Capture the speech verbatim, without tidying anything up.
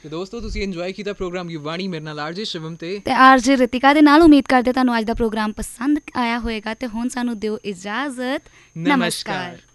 ਤੇ ਦੋਸਤੋ ਤੁਸੀਂ ਇੰਜੋਏ ਕੀਤਾ ਪ੍ਰੋਗਰਾਮ ਯੁਵਾਣੀ, ਮੇਰੇ ਨਾਲ ਆਰਜੇ ਸ਼ਿਵਮ ਤੇ ਤੇ ਆਰਜੇ ਰਿਤਿਕਾ ਦੇ ਨਾਲ। ਉਮੀਦ ਕਰਦੇ ਤੁਹਾਨੂੰ ਅੱਜ ਦਾ ਪ੍ਰੋਗਰਾਮ ਪਸੰਦ ਆਇਆ ਹੋਏਗਾ ਤੇ ਹੁਣ ਸਾਨੂੰ ਦਿਓ ਇਜਾਜ਼ਤ। ਨਮਸਕਾਰ।